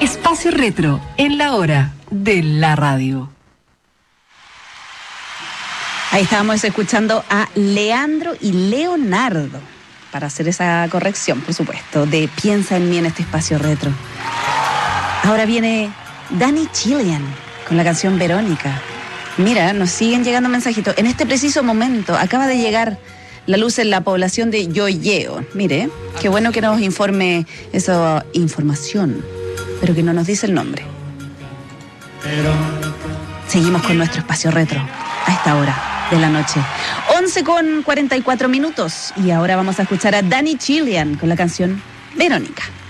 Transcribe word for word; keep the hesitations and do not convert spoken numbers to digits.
Espacio Retro, en la hora de la radio. Ahí estábamos escuchando a Leandro y Leonardo, para hacer esa corrección, por supuesto, de Piensa en mí en este Espacio Retro. Ahora viene Danny Chilean con la canción Verónica. Mira, nos siguen llegando mensajitos. En este preciso momento acaba de llegar la luz en la población de Yoyeo. Mire, qué bueno que nos informe esa información, pero que no nos dice el nombre. Seguimos con nuestro Espacio Retro a esta hora de la noche. once con cuarenta y cuatro minutos. Y ahora vamos a escuchar a Danny Chilean con la canción Verónica.